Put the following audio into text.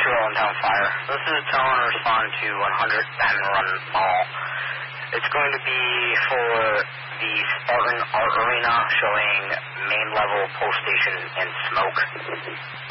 Allentown Fire. This is Talon responding to 100 Penn Run Mall. It's going to be for the Spartan Art Arena showing main level post station and smoke.